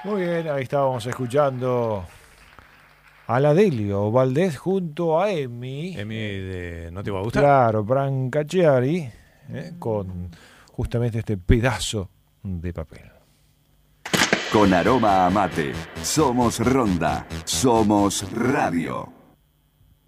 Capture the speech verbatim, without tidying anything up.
Muy bien, ahí estábamos escuchando a la Delio Valdés junto a Emi. Emi de No Te Va a Gustar. Claro, Brancacciari, eh, con justamente este pedazo de papel. Con aroma a mate, somos Ronda, somos radio.